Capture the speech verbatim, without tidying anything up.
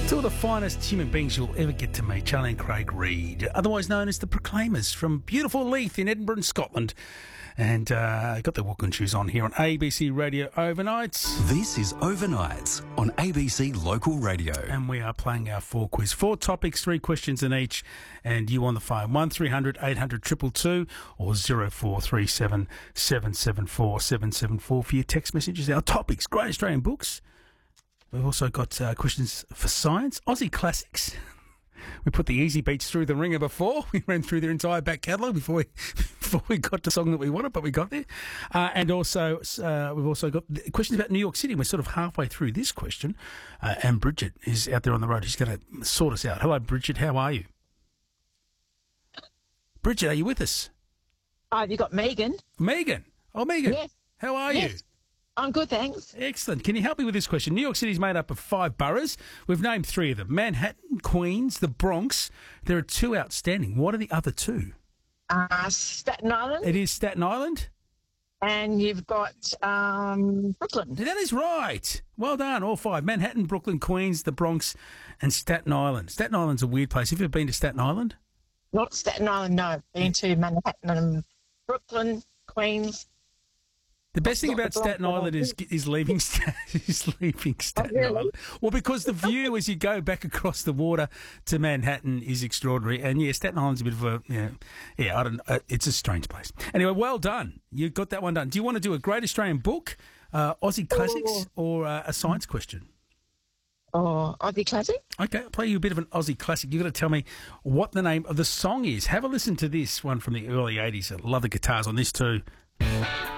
Two of the finest human beings you'll ever get to meet, Charlie and Craig Reid, otherwise known as the Proclaimers, from beautiful Leith in Edinburgh, Scotland. And uh, got their walking shoes on here on A B C Radio Overnights. This is Overnights on A B C Local Radio. And we are playing our four quiz. Four topics, three questions in each. And you on the phone, one three hundred eight hundred two two two or zero four three seven seven seven four seven seven four for your text messages. Our topics, great Australian books. We've also got uh, questions for science, Aussie classics. We put the easy beats through the ringer before. We ran through their entire back catalogue before we before we got the song that we wanted, but we got there. Uh, and also, uh, we've also got questions about New York City. We're sort of halfway through this question. Uh, and Bridget is out there on the road. She's going to sort us out. Hello, Bridget. How are you? Bridget, are you with us? Oh, have you got Megan? Megan. Oh, Megan. Yes. How are yes. you? I'm good, thanks. Excellent. Can you help me with this question? New York City is made up of five boroughs. We've named three of them. Manhattan, Queens, the Bronx. There are two outstanding. What are the other two? Uh, Staten Island. It is Staten Island. And you've got um, Brooklyn. That is right. Well done, all five. Manhattan, Brooklyn, Queens, the Bronx, and Staten Island. Staten Island's a weird place. Have you ever been to Staten Island? Not Staten Island, no. Been to Manhattan and Brooklyn, Queens. The best thing about Staten Island is is leaving, is leaving Staten Oh, really? Island. Well, because the view as you go back across the water to Manhattan is extraordinary. And, yeah, Staten Island's a bit of a, you know, yeah, I don't uh, it's a strange place. Anyway, well done. You got that one done. Do you want to do a great Australian book, uh, Aussie classics, or uh, a science question? Or Aussie classic? Okay, I'll play you a bit of an Aussie classic. You've got to tell me what the name of the song is. Have a listen to this one from the early eighties. I love the guitars on this too.